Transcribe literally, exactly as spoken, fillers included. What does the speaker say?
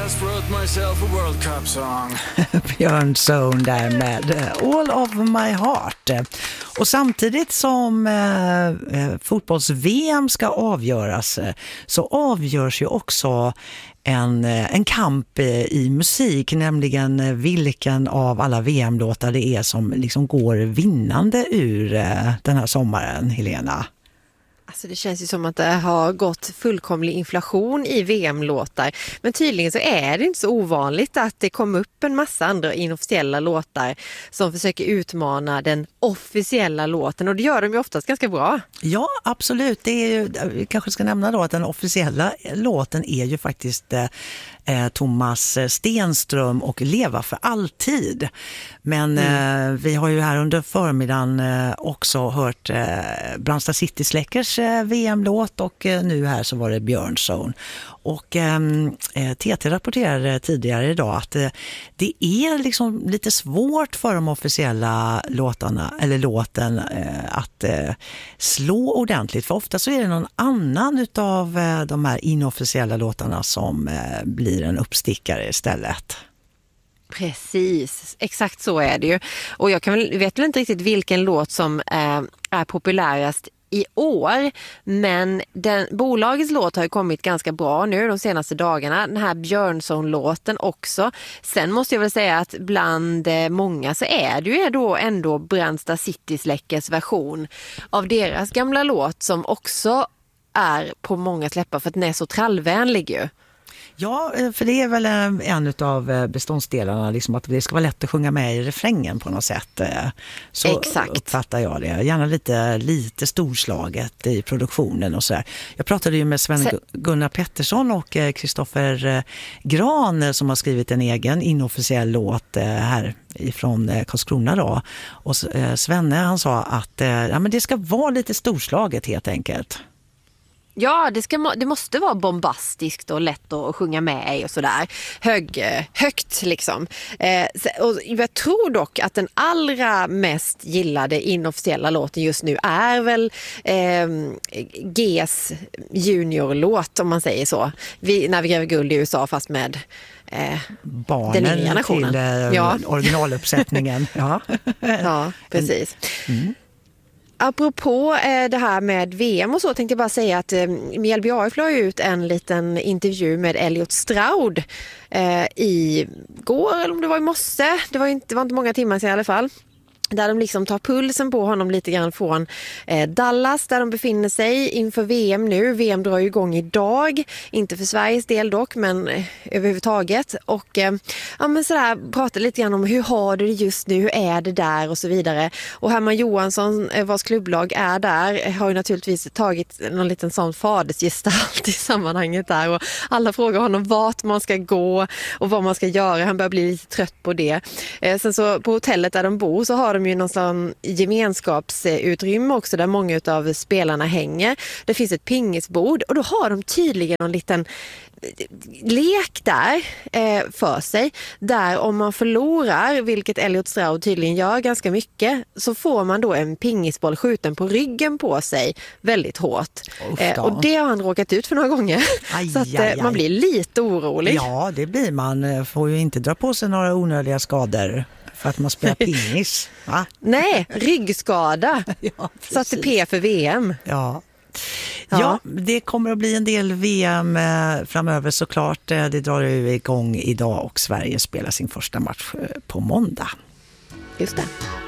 just wrote myself a World Cup song. Björn Zone där med All of My Heart. Och samtidigt som eh, fotbolls-V M ska avgöras så avgörs ju också en, en kamp i musik, nämligen vilken av alla V M-låtar det är som liksom går vinnande ur den här sommaren, Helena. Alltså det känns ju som att det har gått fullkomlig inflation i V M-låtar. Men tydligen så är det inte så ovanligt att det kommer upp en massa andra inofficiella låtar som försöker utmana den officiella låten. Och det gör de ju oftast ganska bra. Ja, absolut. Det är ju, vi kanske ska nämna då att den officiella låten är ju faktiskt eh, Thomas Stenström och Leva för alltid. Men mm. eh, vi har ju här under förmiddagen eh, också hört eh, Brandsta City Släckers V M-låt och nu här så var det Björn Zone. Och eh, T T rapporterade tidigare idag att eh, det är liksom lite svårt för de officiella låtarna eller låten eh, att eh, slå ordentligt. För ofta så är det någon annan utav eh, de här inofficiella låtarna som eh, blir en uppstickare istället. Precis, exakt så är det ju. Och jag kan väl, vet väl inte riktigt vilken låt som eh, är populärast i år, men den, bolagets låt har ju kommit ganska bra nu de senaste dagarna. Den här Björnsson-låten också. Sen måste jag väl säga att bland många så är det ju då ändå Brandsta City Släckers version av deras gamla låt som också är på många släppar för att den är så trallvänlig ju. Ja, för det är väl en av beståndsdelarna, liksom att det ska vara lätt att sjunga med i refrängen på något sätt. Så Exakt. Uppfattar jag det. Gärna lite, lite storslaget i produktionen och så här. Jag pratade ju med Sven-Gunnar Pettersson och Kristoffer Gran som har skrivit en egen inofficiell låt här ifrån Karlskrona då. Och Svenne han sa att ja, men det ska vara lite storslaget helt enkelt. Ja, det, ska, det måste vara bombastiskt och lätt att sjunga med i och sådär. Hög, högt liksom. Eh, och jag tror dock att den allra mest gillade inofficiella låten just nu är väl eh, G's juniorlåt om man säger så. Vi, när vi gräver guld i U S A fast med eh, barnen den nya generationen. Till eh, ja. originaluppsättningen. ja. ja, precis. Mm. Apropå eh, det här med V M och så tänkte jag bara säga att eh, Mjällby A F la ut en liten intervju med Elliot Stroud eh, i går eller om det var i morse. Det var inte, det var inte många timmar sedan i alla fall. Där de liksom tar pulsen på honom lite grann från eh, Dallas där de befinner sig inför V M nu. V M drar ju igång idag, inte för Sveriges del dock men eh, överhuvudtaget. Och eh, ja, men sådär, pratar lite grann om hur har du det just nu, hur är det där och så vidare. Och Herman Johansson, eh, vars klubblag är där, har ju naturligtvis tagit någon liten sån fadersgestalt i sammanhanget där. Och alla frågar honom vart man ska gå och vad man ska göra. Han börjar bli lite trött på det. Eh, sen så på hotellet där de bor så har de ju någon sån gemenskapsutrymme också där många av spelarna hänger. Det finns ett pingisbord och då har de tydligen någon liten lek där eh, för sig. Där om man förlorar, vilket Elliot Stroud tydligen gör ganska mycket, så får man då en pingisboll skjuten på ryggen på sig väldigt hårt. Eh, och det har han råkat ut för några gånger. Aj, så att aj, aj. Man blir lite orolig. Ja, det blir man. Får ju inte dra på sig några onödiga skador. För att man spelar pingis. Va? Nej, ryggskada. ja, satte P för V M. Ja. Ja. ja, det kommer att bli en del V M framöver såklart. Det drar ju igång idag och Sverige spelar sin första match på måndag. Just det.